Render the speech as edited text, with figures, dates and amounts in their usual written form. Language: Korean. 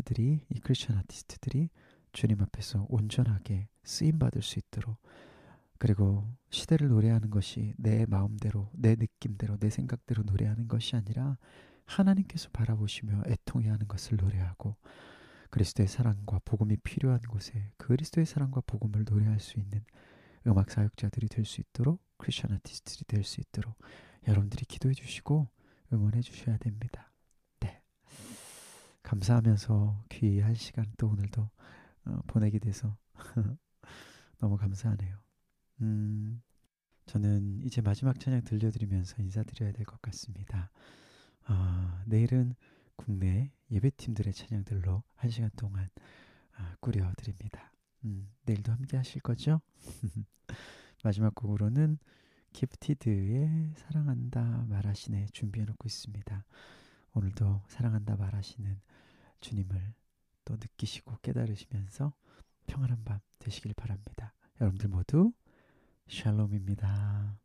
아티스트들이, 이 크리스천 아티스트들이 주님 앞에서 온전하게 쓰임 받을 수 있도록, 그리고 시대를 노래하는 것이 내 마음대로, 내 느낌대로, 내 생각대로 노래하는 것이 아니라 하나님께서 바라보시며 애통해 하는 것을 노래하고, 그리스도의 사랑과 복음이 필요한 곳에 그리스도의 사랑과 복음을 노래할 수 있는 음악 사역자들이 될 수 있도록, 크리스천 아티스트들이 될 수 있도록 여러분들이 기도해 주시고 응원해 주셔야 됩니다. 네, 감사하면서 귀한 시간 또 오늘도 보내게 돼서 너무 감사하네요. 음, 저는 이제 마지막 찬양 들려드리면서 인사드려야 될 것 같습니다. 내일은 국내 예배팀들의 찬양들로 한 시간 동안 꾸려드립니다. 내일도 함께 하실 거죠? 마지막 곡으로는 기프티드의 사랑한다 말하시네 준비해 놓고 있습니다. 오늘도 사랑한다 말하시는 주님을 또 느끼시고 깨달으시면서 평안한 밤 되시길 바랍니다. 여러분들 모두 샬롬입니다.